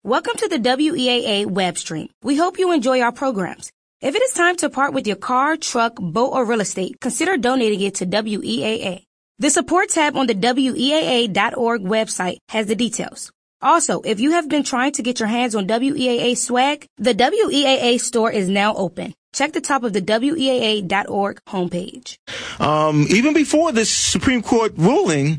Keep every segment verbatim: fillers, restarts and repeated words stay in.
Welcome to the W E A A web stream. We hope you enjoy our programs. If it is time to part with your car, truck, boat, or real estate, consider donating it to W E A A. The support tab on the W E A A dot org website has the details. Also, if you have been trying to get your hands on W E A A swag, the W E A A store is now open. Check the top of the W E A A dot org homepage. Um, even before this Supreme Court ruling,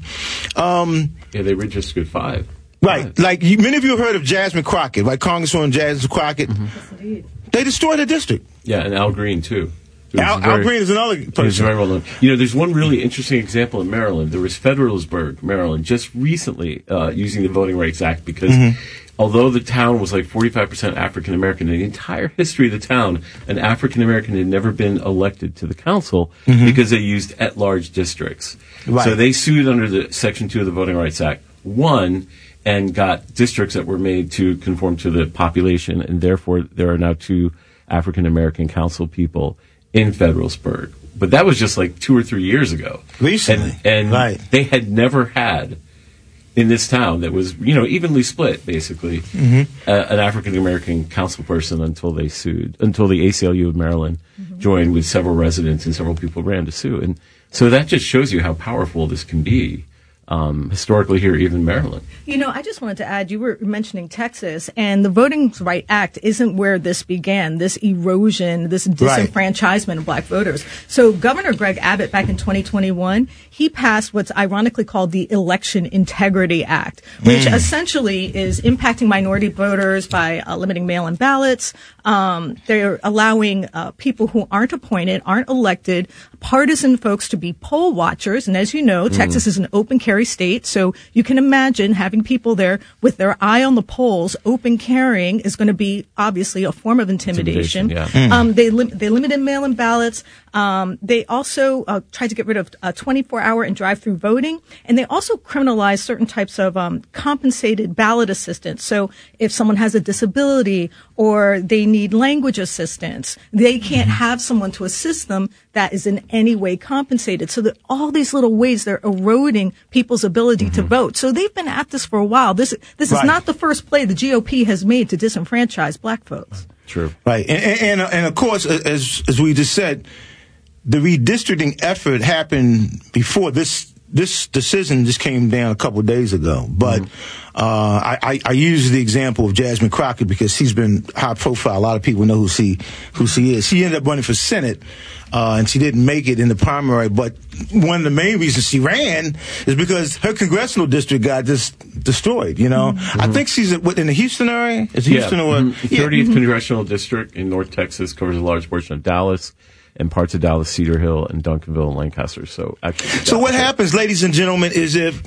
um, yeah, they registered five. Right. Five. Like, you, many of you have heard of Jasmine Crockett, right? Congresswoman Jasmine Crockett. Mm-hmm. Yes, indeed. They destroyed the district. Yeah, and Al Green, too. Al, very, Al Green is another person. He's very well known. You know, there's one really interesting example in Maryland. There was Federalsburg, Maryland, just recently uh, using the Voting Rights Act because mm-hmm. although the town was like forty-five percent African American, in the entire history of the town, an African American had never been elected to the council mm-hmm. because they used at-large districts. Right. So they sued under the Section two of the Voting Rights Act, won, and got districts that were made to conform to the population, and therefore there are now two African American council people in Federalsburg. But that was just like two or three years ago. Recently. And, and right. they had never had in this town that was, you know, evenly split, basically, mm-hmm. uh, an African-American council person until they sued, until the A C L U of Maryland mm-hmm. joined with several residents and several people ran to sue. And so that just shows you how powerful this can be. Um, historically here, even Maryland. You know, I just wanted to add, you were mentioning Texas, and the Voting Rights Act isn't where this began, this erosion, this disenfranchisement right. of black voters. So Governor Greg Abbott, back in twenty twenty-one, he passed what's ironically called the Election Integrity Act, which mm. essentially is impacting minority voters by uh, limiting mail-in ballots. Um, they're allowing uh, people who aren't appointed, aren't elected, partisan folks to be poll watchers. And as you know, mm. Texas is an open carry state, so you can imagine having people there with their eye on the polls. Open carrying is going to be obviously a form of intimidation. intimidation yeah. mm. um, they li- they limited mail-in ballots. Um, they also uh, tried to get rid of uh, twenty-four hour and drive-through voting, and they also criminalized certain types of um, compensated ballot assistance. So if someone has a disability or they need language assistance, they can't mm-hmm. have someone to assist them that is in any way compensated. So that all these little ways they're eroding people's ability mm-hmm. to vote. So they've been at this for a while. This this right. is not the first play the G O P has made to disenfranchise black folks. True. Right. And, and, and, and of course, as as we just said, the redistricting effort happened before this. This decision just came down a couple of days ago, but mm-hmm. uh, I, I, I use the example of Jasmine Crockett because she's been high profile. A lot of people know who she who she is. She ended up running for Senate, uh, and she didn't make it in the primary. But one of the main reasons she ran is because her congressional district got just destroyed. You know, mm-hmm. I think she's in, what, in the Houston area. Is yeah. Houston or mm-hmm. yeah. thirtieth congressional district in North Texas covers a large portion of Dallas and parts of Dallas, Cedar Hill, and Duncanville, and Lancaster. So, actually, so what happens, ladies and gentlemen, is if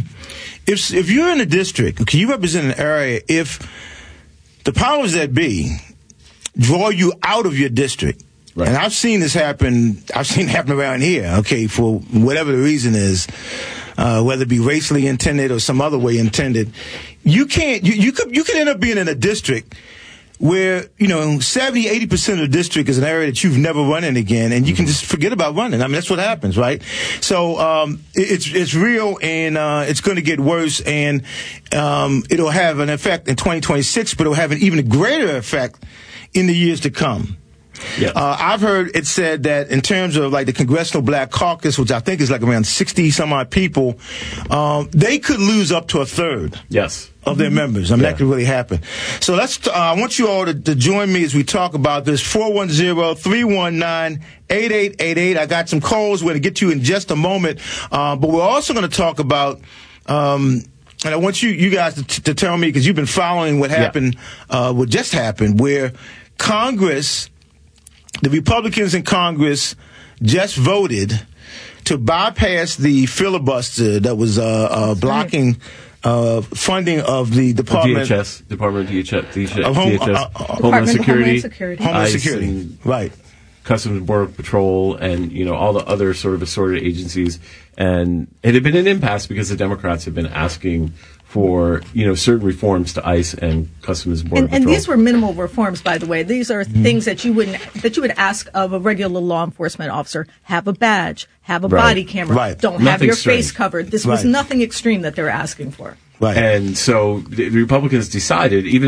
if if you're in a district, okay, you represent an area. If the powers that be draw you out of your district, right. and I've seen this happen. I've seen it happen around here. Okay, for whatever the reason is, uh, whether it be racially intended or some other way intended, you can't. You, you could you could end up being in a district where, you know, seventy, eighty percent of the district is an area that you've never run in again, and you can just forget about running. I mean, that's what happens, right? So, um, it's, it's real, and, uh, it's going to get worse, and, um, it'll have an effect in twenty twenty-six, but it'll have an even greater effect in the years to come. Yeah. Uh, I've heard it said that in terms of like the Congressional Black Caucus, which I think is like around sixty some odd people, um, they could lose up to a third. Yes. Of their members. I mean, yeah. that could really happen. So let's, uh, I want you all to, to join me as we talk about this. four one zero, three one nine, eight eight eight eight. I got some calls. We're going to get to you in just a moment. Uh, but we're also going to talk about, um, and I want you, you guys to, to tell me, because you've been following what happened, yeah. uh, what just happened, where Congress, the Republicans in Congress just voted to bypass the filibuster that was, uh, uh, blocking, Uh, funding of the Department D H S, Department of D H S, D H S, of Home, D H S uh, uh, Homeland Security, Homeland Security, Homeland ICE Security, and right? Customs and Border Patrol, and you know all the other sort of assorted agencies, and it had been an impasse because the Democrats have been asking for, you know, certain reforms to ICE and Customs and Border and, Patrol. And these were minimal reforms, by the way. These are mm-hmm. things that you wouldn't that you would ask of a regular law enforcement officer. Have a badge, have a right. body camera, right. don't nothing have your strange. face covered. This right. was nothing extreme that they were asking for. Right. And so the Republicans decided, even